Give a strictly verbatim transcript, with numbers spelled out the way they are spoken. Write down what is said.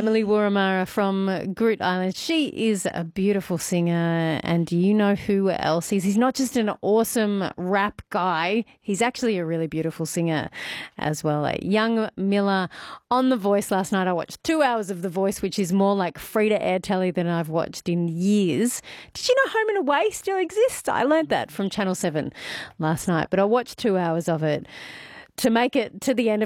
Emily Wurramara from Groot Island. She is a beautiful singer, and do you know who else is? He's not just an awesome rap guy, he's actually a really beautiful singer as well. Young Miller on The Voice last night. I watched two hours of The Voice, which is more like free-to-air telly than I've watched in years. Did you know Home and Away still exists? I learned that from Channel seven last night, but I watched two hours of it to make it to the end of